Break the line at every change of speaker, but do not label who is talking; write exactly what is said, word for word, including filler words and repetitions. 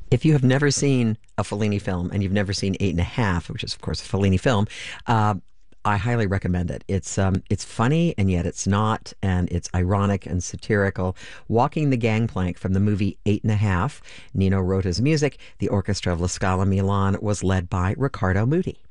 If you have never seen a Fellini film and you've never seen Eight and a Half, which is of course a Fellini film, uh, I highly recommend it. It's um, it's funny and yet it's not, and it's ironic and satirical. Walking the gangplank from the movie Eight and a Half. Nino wrote his music. The orchestra of La Scala Milan was led by Riccardo Muti.